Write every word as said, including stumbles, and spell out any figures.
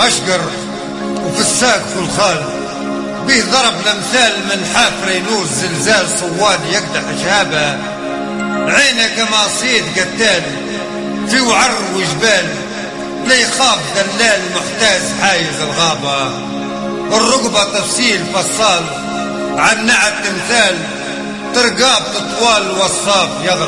وأشقر وفي الساق خلخال به ضرب الأمثال من حافر ينوز زلزال صواد يقدح شهابه عينه كما صيد قتال في وعر وجبال لا يخاف دلال محتاز حايز الغابة الرقبة تفصيل فصال عن نعت تمثال ترقاب تطوال وصاف يغلب